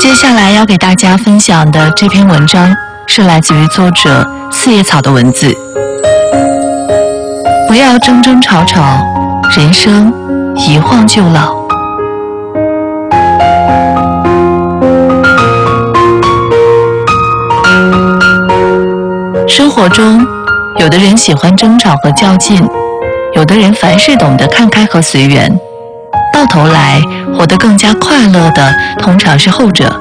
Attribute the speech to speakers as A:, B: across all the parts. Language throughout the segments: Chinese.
A: 接下来要给大家分享的这篇文章是来自于作者四叶草的文字。不要争争吵吵，人生一晃就老。生活中，有的人喜欢争吵和较劲，有的人凡事懂得看开和随缘，到头来活得更加快乐的通常是后者。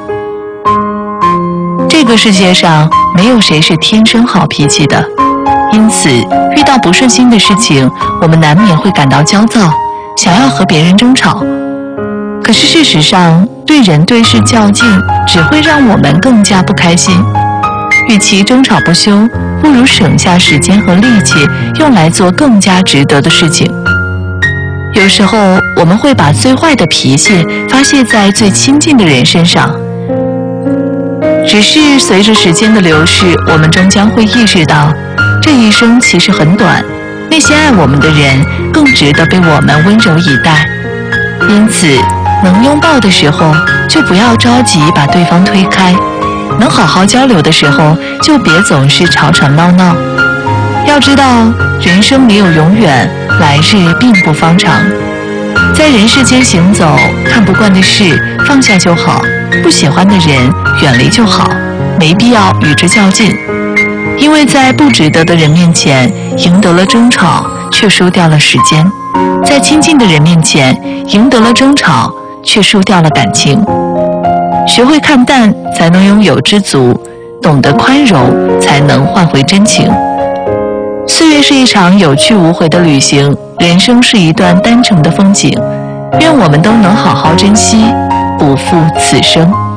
A: 这个世界上没有谁是天生好脾气的，因此遇到不顺心的事情，我们难免会感到焦躁，想要和别人争吵。可是事实上，对人对事较劲只会让我们更加不开心。与其争吵不休，不如省下时间和力气，用来做更加值得的事情。有时候我们会把最坏的脾气发泄在最亲近的人身上，只是随着时间的流逝，我们终将会意识到，这一生其实很短，那些爱我们的人更值得被我们温柔以待。因此，能拥抱的时候，就不要着急把对方推开；能好好交流的时候，就别总是吵吵闹闹。要知道，人生没有永远，来日并不方长。在人世间行走，看不惯的事放下就好，不喜欢的人远离就好，没必要与之较劲。因为在不值得的人面前赢得了争吵，却输掉了时间；在亲近的人面前赢得了争吵，却输掉了感情。学会看淡，才能拥有知足；懂得宽容，才能换回真情。岁月是一场有去无回的旅行，人生是一段单程的风景。愿我们都能好好珍惜，不负此生。